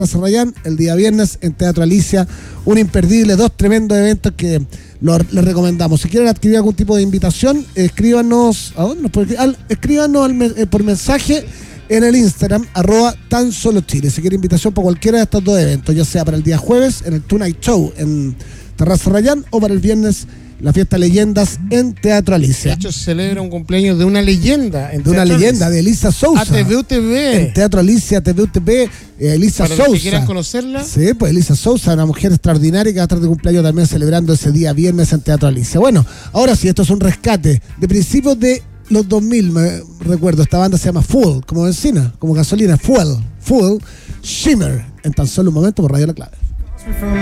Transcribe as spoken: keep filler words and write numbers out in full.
Rayán, el día viernes en Teatro Alicia, un imperdible, dos tremendos eventos que lo, les recomendamos. Si quieren adquirir algún tipo de invitación, escríbanos, ¿a dónde nos puede escribir? Al, escríbanos al, eh, por mensaje en el Instagram, arroba tan solo Chile. Si quiere invitación para cualquiera de estos dos eventos, ya sea para el día jueves en el Tonight Show en Terraza Rayán o para el viernes la fiesta Leyendas en Teatro Alicia. De hecho, se celebra un cumpleaños de una leyenda. En de una leyenda, de Elisa Sousa. A T V U T V. En Teatro Alicia, T V U T V, eh, Elisa Para Sousa. los que quieran conocerla. Sí, pues Elisa Sousa, una mujer extraordinaria que va a estar de cumpleaños también celebrando ese día viernes en Teatro Alicia. Bueno, ahora sí, esto es un rescate de principios de los dos mil, me recuerdo. Esta banda se llama Fuel, como benzina, como gasolina, Fuel, Fuel, Shimmer. En tan solo un momento por Radio La Clave.